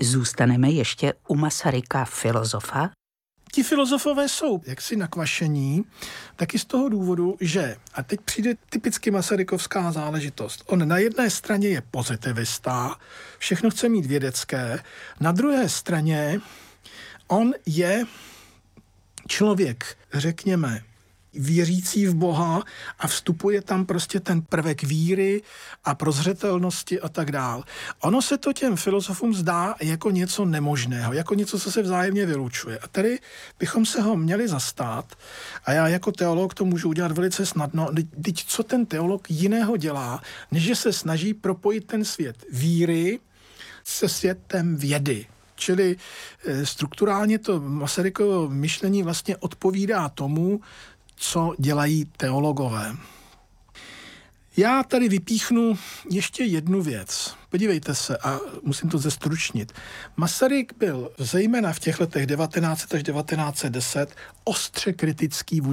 Zůstaneme ještě u Masaryka filozofa. Ti filozofové jsou jaksi nakvašení, taky z toho důvodu, že, a teď přijde typicky masarykovská záležitost, on na jedné straně je pozitivista, všechno chce mít vědecké, na druhé straně on je člověk, řekněme, věřící v Boha a vstupuje tam prostě ten prvek víry a prozřetelnosti a tak dál. Ono se to těm filozofům zdá jako něco nemožného, jako něco, co se vzájemně vylučuje. A tady bychom se ho měli zastát a já jako teolog to můžu udělat velice snadno. Teď co ten teolog jiného dělá, než že se snaží propojit ten svět víry se světem vědy. Čili strukturálně to Masarykovo myšlení vlastně odpovídá tomu, co dělají teologové. Já tady vypíchnu ještě jednu věc. Podívejte se, a musím to zestručnit. Masaryk byl zejména v těch letech 1900 až 1910 ostře kritický